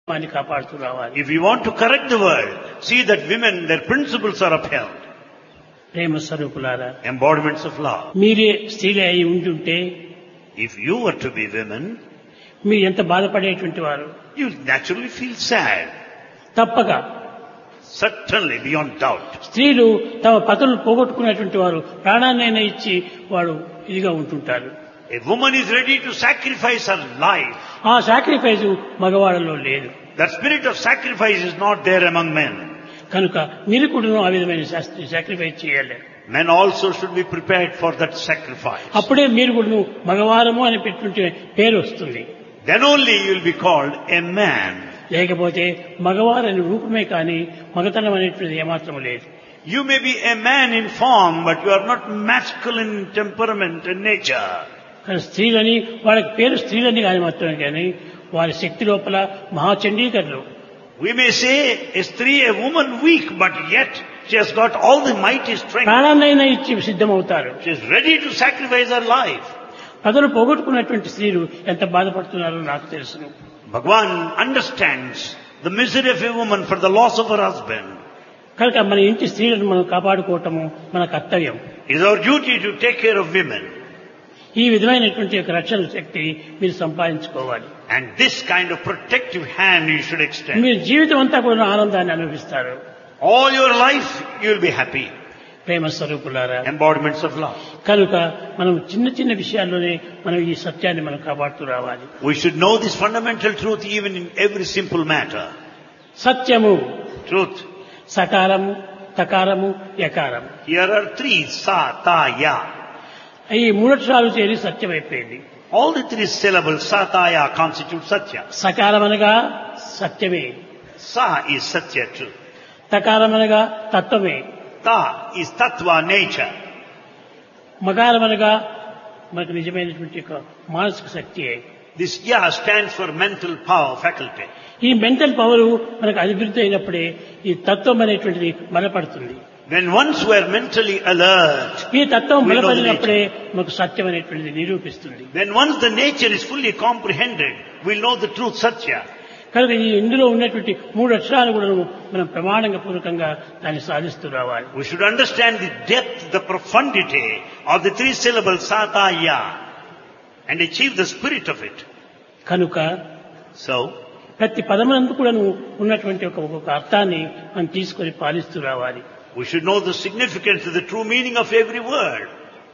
అని కాపాడుతూ రావాలి. If you want to correct the world, see that women, their principles are upheld. ప్రేమ స్వరూపులారా, Embodiments of love. మీరే స్త్రీలే అయి ఉంటుంటే If you were to be women, మీరు ఎంత బాధపడేటువంటి వారు. you naturally feel sad. తప్పక Certainly, beyond doubt. స్త్రీలు తమ పతులను పోగొట్టుకున్నటువంటి వారు ప్రాణాన్నైనా ఇచ్చి వాడు ఇదిగా ఉంటుంటారు. A woman is ready to sacrifice her life. ఆ సాక్రిఫైస్ మగవాళ్ళలో లేదు. That spirit of sacrifice is not there among men. కనుక మీరు కూడా ఆ విధమైన సాక్రిఫైస్ చేయాలి. Men also should be prepared for that sacrifice. అప్పుడే మీరు కూడా మగవారము అని పెట్టుకుంటే పేరు వస్తుంది. Then only you will be called a man. లేకపోతే మగవారని రూపమే కానీ మగతనం అనేటువంటిది ఏమాత్రం లేదు. You may be a man in form, but you are not masculine in temperament and nature. కానీ స్త్రీలని వాళ్ళకి పేరు స్త్రీలని కానీ మాత్రమే కానీ వారి శక్తి లోపల మహాచండీకరులు. We may say a stree, a woman weak, but yet she has got all the mighty strength. ప్రాణాన్నైనా ఇచ్చి సిద్ధమవుతారు. She is ready to sacrifice her life. పదలు పోగొట్టుకున్నటువంటి స్త్రీలు ఎంత బాధపడుతున్నారో నాకు తెలుసును. Bhagwan understands the misery of a woman for the loss of her husband. కనుక మన ఇంటి స్త్రీలను మనం కాపాడుకోవటము మన కర్తవ్యం. It is our duty to take care of women. ఈ విధమైనటువంటి యొక్క రక్షణ శక్తి మీరు సంపాదించుకోవాలి. And this kind of protective hand you should extend. మీరు జీవితం అంతా కూడా ఆనందాన్ని అనుభవిస్తారు. All your life you will be happy. ప్రేమ స్వరూపులారా, Embodiments of love. కనుక మనం చిన్న చిన్న విషయాల్లోనే మనం ఈ సత్యాన్ని మనం కాపాడుతూ రావాలి. We should know this fundamental truth even in every simple matter. సత్యము, Truth. సకారము, తకారము, యకారము. Here are three, sa, ta, ya. ఈ మూడక్షరాలు చేరి సత్యం అయిపోయింది. All the three syllables, sa, ta, ya, constitute satya. సకారం అనగా సత్యమే, Sa is satya, truth. తకారం అనగా తత్వమే, Ta is tattva, nature. మకారం అనగా మనకు నిజమైనటువంటి ఒక మానసిక శక్తి. This ya stands for mental power, faculty. ఈ మెంటల్ పవర్ మనకు అభివృద్ధి అయినప్పుడే ఈ తత్వం అనేటువంటిది బలపడుతుంది. When once we are mentally alert, ఈ తత్వం we know the బలపడినప్పుడే మనకు సత్యం అనేటువంటిది నిరూపిస్తుంది. when once the nature is fully comprehended, we'll know the truth, satya. కనుక ఈ ఇందులో ఉన్నటువంటి మూడు అక్షరాలు కూడా మనం ప్రమాణంగా పూర్వకంగా దాన్ని సాధిస్తూ రావాలి. We should understand the depth, the profundity of the three syllables, sa, ta, ya, and achieve the spirit of it. కనుక So, ప్రతి పదమునందు కూడా ఉన్నటువంటి ఒక అర్థాన్ని మనం తీసుకొని పాలిస్తూ రావాలి. we should know the significance of the true meaning of every word.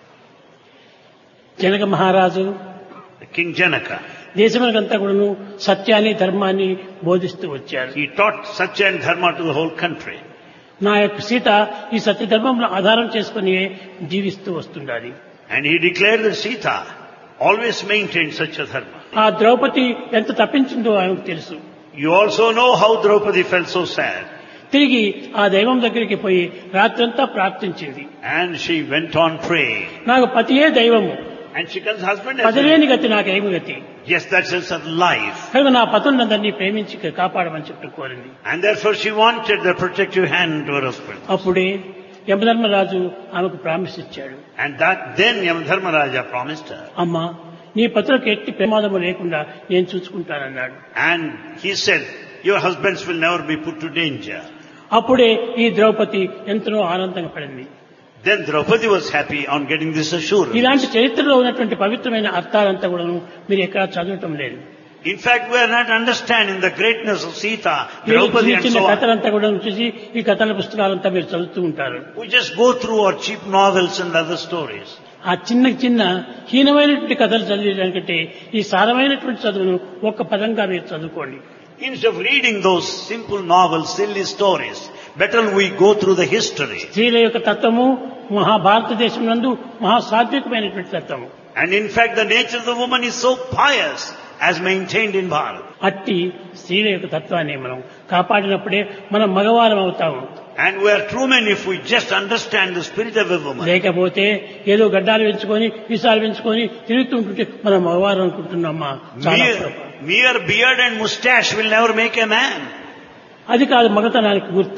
Janaka మహారాజు King Janaka, దేశమునకంతా కూడాను సత్యాన్ని ధర్మాన్ని బోధిస్తూ వచ్చారు. he taught satya and dharma to the whole country. నా యొక్క సీత ఈ సత్య ధర్మంలో ఆధారం చేసుకుని జీవిస్తూ వస్తుండాలి. And he declared that Sita always maintained such a dharma. ఆ ద్రౌపది ఎంత తప్పించిందో ఆయనకు తెలుసు. You also know how Draupadi felt so sad. తిరిగి ఆ దైవం దగ్గరికి పోయి రాత్రంతా ప్రార్థించింది. And she went on praying. నాకు పతియే దైవము, And she comes husband as పదిలేని గతి నాకేమి గతి. yes, that's her life. కనుక నా పతులందరినీ ప్రేమించి కాపాడమని చెప్పి కోరింది. And therefore she wanted the protective hand to her husband. అప్పుడే యమధర్మరాజు ఆమెకు ప్రామిస్ ఇచ్చాడు. And that then Yamadharmaraja promised her. అమ్మా, నీ పతులకు ఎట్టి ప్రమాదము లేకుండా నేను చూసుకుంటానన్నాడు. And he said, your husbands will never be put to danger. అప్పుడే ఈ ద్రౌపది ఎంతో ఆనందంగా పడింది. Then Draupadi was happy on getting this assurance. ఇలాంటి చరిత్రలో ఉన్నటువంటి పవిత్రమైన అర్థాలంతా కూడా మీరు ఎక్కడా చదవటం లేదు. In fact, we are not understanding the greatness of Sita, Draupadi and చిన్న so on. కథలంతా కూడా చూసి ఈ కథల పుస్తకాలంతా మీరు చదువుతూ ఉంటారు. We just go through our cheap novels and other stories. ఆ చిన్న చిన్న హీనమైనటువంటి కథలు చదివేదానికంటే ఈ సారమైనటువంటి చదువును ఒక్క పదంగా మీరు చదువుకోండి. Instead of reading those simple novels, silly stories, better we go through the history. స్త్రీల యొక్క తత్వము మహాభారతదేశం నందు మహాసాత్వికమైనటువంటి తత్వము. And in fact, the nature of the woman is so pious as maintained in Bharat. అట్టి స్త్రీల యొక్క తత్వాన్ని మనం కాపాడినప్పుడే మనం మగవారం అవుతాము. And we are true men if we just understand the spirit of a woman. లేకపోతే ఏదో గడ్డాలు పెంచుకొని విసాలు పెంచుకొని తిరుగుతూ ఉంటుంటే మనం మగవారం అనుకుంటున్నామా? చాలా Mere beard and moustache will never make a man. అది కాదు మగతనానికి గుర్తు.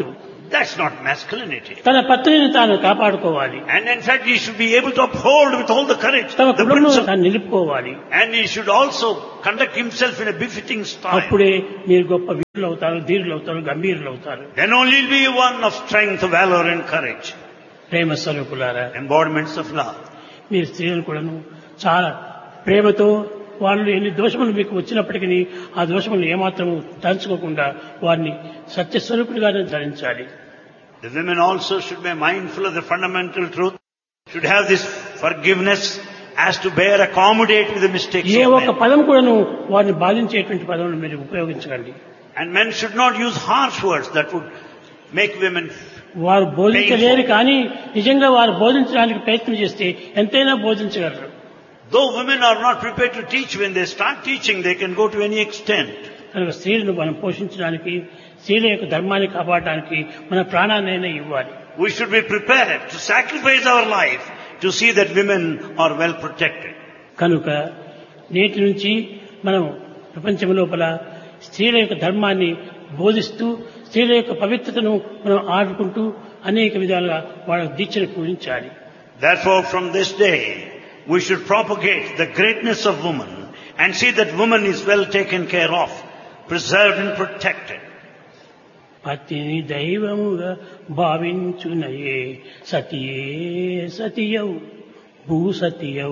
That's not masculinity. తన పత్నిని తాను కాపాడుకోవాలి. And in fact, he should be able to uphold with all the courage తన the కుటుంబం principle. తాను నిలుపుకోవాలి. And he should also conduct himself in a befitting style. అప్పుడే మీరు గొప్ప వీరులు అవుతారు, ధీరులు అవుతారు, గంభీరులు అవుతారు. Then only will be one of strength, valor and courage. ప్రేమ స్వరూపులారా, Embodiments of love. మీరు స్త్రీలను కూడాను చాలా ప్రేమతో వాళ్ళు ఎన్ని దోషములు మీకు వచ్చినప్పటికీ ఆ దోషములు ఏమాత్రం తలుచుకోకుండా వారిని సత్యస్వరూపుడిగానే ధరించాలి. The women also should be mindful of the fundamental truth, should have this forgiveness as to bear, accommodate with the mistakes A of ఒక్క men. పదం కూడాను వారిని బాధించేటువంటి పదములు మీరు ఉపయోగించకండి. And men should not use harsh words that would make women. వారు బోధించలేరు కానీ నిజంగా వారు బోధించడానికి ప్రయత్నం చేస్తే ఎంతైనా బోధించగలరు. Though women are not prepared to teach, when they start teaching, they can go to any extent. కనుక స్త్రీలను మనం పోషించడానికి, స్త్రీల యొక్క ధర్మాన్ని కాపాడడానికి మన ప్రాణాన్నైనా ఇవ్వాలి. We should be prepared to sacrifice our life to see that women are well protected. కనుక నేటి నుంచి మనం ప్రపంచం లోపల స్త్రీల యొక్క ధర్మాన్ని బోధిస్తూ స్త్రీల యొక్క పవిత్రతను మనం ఆడుకుంటూ అనేక విధాలుగా వాళ్ళ దీక్షను పూజించాలి. Therefore, from this day, we should propagate the greatness of woman and see that woman is well taken care of, preserved and protected. పతిని దైవముగా భావించునయే సతియే సతియౌ భూసతియౌ.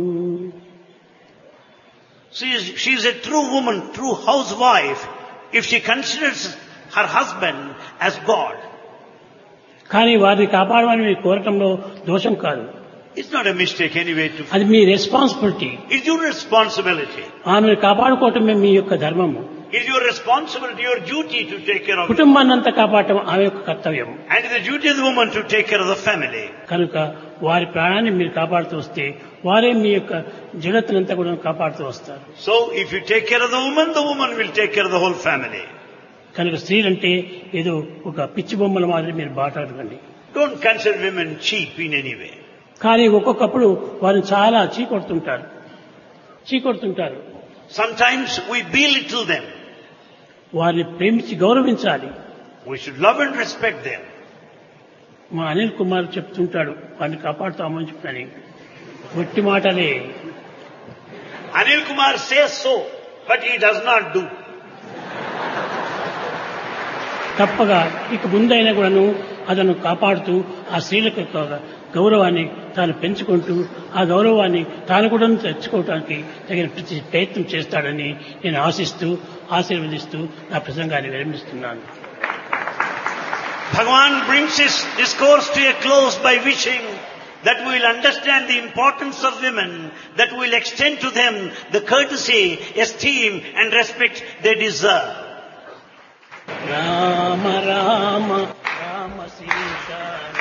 She is a true woman, true housewife, if she considers her husband as God. కానీ వారిని కాపాడమని మీరు కోరటంలో దోషం కాదు. It's not a mistake anyway. అది మీ responsibility. It's your responsibility. ఆమెను కాపాడుకోవటమే మీ యొక్క ధర్మము. It's your responsibility, your duty to take care of it. కుటుంబాన్ని అంతా కాపాడటం ఆమె యొక్క కర్తవ్యం. And it's the duty of the woman to take care of the family. కనుక వారి ప్రాణాన్ని మీరు కాపాడుతూ వస్తే వారే మీ యొక్క జగత్తునంతా కూడా కాపాడుతూ వస్తారు. So if you take care of the woman will take care of the whole family. కనుక స్త్రీలంటే ఏదో ఒక పిచ్చి బొమ్మల మాదిరి మీరు బాటాడకండి. Don't consider women cheap in any way. కానీ ఒక్కొక్కప్పుడు వారిని చాలా చీకొడుతుంటారు. Sometimes we belittle them. వారిని ప్రేమించి గౌరవించాలి. We should love and respect them. మా అనిల్ కుమార్ చెప్తుంటాడు వారిని కాపాడుతామని చెప్తాను. ఒట్టి మాటలే. Anil Kumar says so, but he does not do. తప్పగా ఇక ముందైనా కూడాను అతను కాపాడుతూ ఆ స్త్రీలకు గౌరవాన్ని తాను పెంచుకుంటూ ఆ గౌరవాన్ని తాను కూడా తెచ్చుకోవడానికి తగిన ప్రయత్నం చేస్తాడని నేను ఆశీర్వదిస్తూ నా ప్రసంగాన్ని విరమిస్తున్నాను. Bhagavan brings his discourse to a close by wishing that we will understand the importance of women, that we will extend to them the courtesy, esteem and respect they deserve. Rama Rama Rama Sita